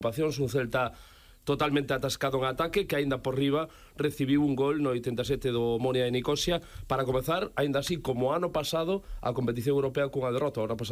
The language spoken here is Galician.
Un Celta totalmente atascado en ataque, que aínda por riba recibiu un gol no 87 do Omonia de Nicosia para comezar, aínda así como ano pasado, a competición europea cunha derrota. O ano pasado